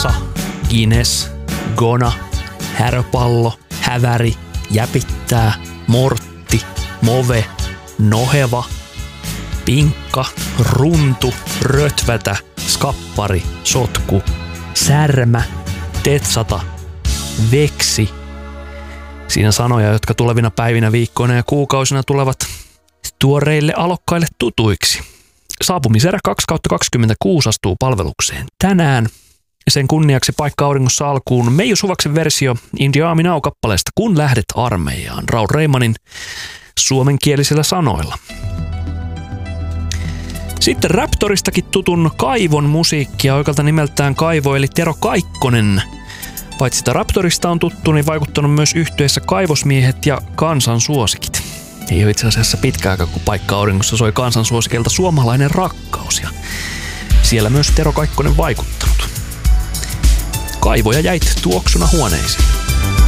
Esa, Guinness, Gona, Häröpallo, Häväri, Jäpittää, Mortti, Move, Noheva, Pinkka, Runtu, Rötvätä, Skappari, Sotku, Särmä, Tetsata, Veksi. Siinä sanoja, jotka tulevina päivinä, viikkoina ja kuukausina tulevat tuoreille alokkaille tutuiksi. Saapumiserä 2/26 astuu palvelukseen tänään. Sen kunniaksi paikka auringossa alkuun Meiju Suvaksen versio In the Army Now-kappaleesta Kun lähdet armeijaan Raul Reimanin suomenkielisillä sanoilla. Sitten Raptoristakin tutun Kaivon musiikkia oikealta nimeltään Kaivo eli Tero Kaikkonen. Paitsi sitä Raptorista on tuttu, niin vaikuttanut myös yhtyeessä Kaivosmiehet ja Kansansuosikit. Ei ole itse asiassa pitkä aika, kun paikka auringossa soi Kansansuosikelta Suomalainen rakkaus ja siellä myös Tero Kaikkonen vaikuttanut. Kaivoja jäit tuoksuna huoneisiin.